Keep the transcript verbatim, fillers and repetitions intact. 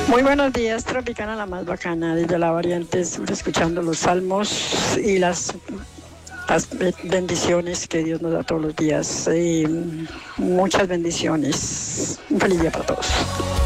Muy buenos días, Tropicana, la más bacana, desde la Variante Sur, escuchando los salmos y las, las bendiciones que Dios nos da todos los días. Eh, muchas bendiciones. Un feliz día para todos.